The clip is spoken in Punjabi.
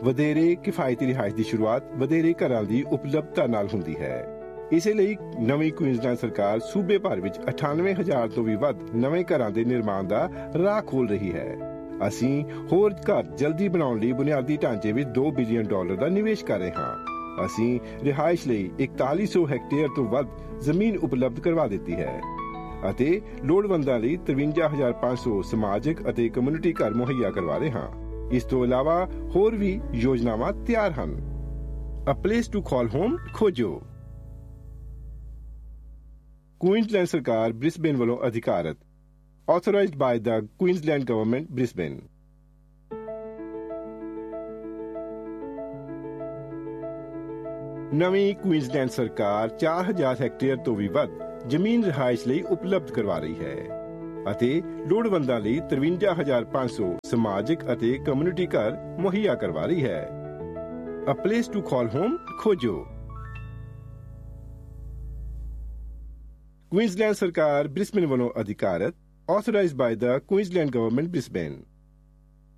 ਵਧੇਰੇ ਕਿਫਾਇਤੀ ਰਿਹਾਇਸ਼ ਦੀ ਸ਼ੁਰੂਆਤ ਵਧੇਰੇ ਘਰਾਂ ਦੀ ਉਪਲਬਧਤਾ ਨਾਲ ਹੁੰਦੀ ਹੈ। ਇਸੇ ਲਈ ਨਵੀਂ ਕੁਈਨਜ਼ਲੈਂਡ ਸਰਕਾਰ ਸੂਬੇ ਭਰ ਵਿੱਚ 98,000 ਤੋਂ ਵੀ ਵੱਧ ਨਵੇਂ ਘਰਾਂ ਦੇ ਨਿਰਮਾਣ ਦਾ ਰਾਹ ਖੋਲ ਰਹੀ ਹੈ। ਅਸੀਂ ਹੋਰ ਘਰ ਜਲਦੀ ਬਣਾਉਣ ਲਈ ਬੁਨਿਆਦੀ ਢਾਂਚੇ ਵਿੱਚ $2 ਬਿਲੀਅਨ ਦਾ ਨਿਵੇਸ਼ ਕਰ ਰਹੇ ਹਾਂ। ਅਸੀਂ ਰਿਹਾਇਸ਼ ਲਈ 4100 ਹੈਕਟੇਅਰ ਤੋਂ ਵੱਧ ਜ਼ਮੀਨ ਉਪਲਬਧ ਕਰਵਾ ਦਿੱਤੀ ਹੈ ਅਤੇ ਲੋੜਵੰਦਾਂ ਲਈ 53,500 ਸਮਾਜਿਕ ਅਤੇ ਕਮਿਊਨਿਟੀ ਘਰ ਮੁਹੱਈਆ ਕਰਵਾ ਰਹੇ ਹਾਂ। ਇਸ ਤੋਂ ਇਲਾਵਾ ਹੋਰ ਵੀ ਯੋਜਨਾਵਾਂ ਤਿਆਰ ਹਨ। A place to call home ਖੋਜੋ। ਕੁਈਨਜ਼ਲੈਂਡ ਸਰਕਾਰ ਬ੍ਰਿਸਬੇਨ ਵੱਲੋਂ ਅਧਿਕਾਰਤ। Authorized by the Queensland Government, Brisbane. ਨਵੀਂ ਕੁਈਨਜ਼ਲੈਂਡ ਸਰਕਾਰ 4000 ਹੈਕਟੇਅਰ ਤੋਂ ਵੀ ਵੱਧ ਜ਼ਮੀਨ ਰਿਹਾਇਸ਼ ਲਈ ਉਪਲਬਧ ਕਰਵਾ ਰਹੀ ਹੈ ਅਤੇ ਲੋੜਵੰਦਾਂ ਲਈ 53,500 ਸਮਾਜਿਕ ਅਤੇ ਕਮਿਊਨਿਟੀ ਘਰ ਮੁਹੱਈਆ ਕਰਵਾ ਰਹੀ ਹੈ। A place to call home ਖੋਜੋ। ਕੁਈਨਜ਼ਲੈਂਡ ਸਰਕਾਰ ਬ੍ਰਿਸਬੇਨ ਵੱਲੋਂ ਅਧਿਕਾਰਤ। Authorized by the Queensland Government, Brisbane.